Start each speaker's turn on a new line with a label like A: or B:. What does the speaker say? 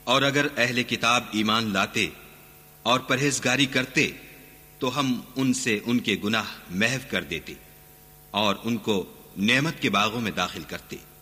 A: और अगर अहले किताब ईमान लाते और परहेजगारी करते तो हम उनसे उनके गुनाह महव कर देते और उनको नेमत के बागों में दाखिल करते।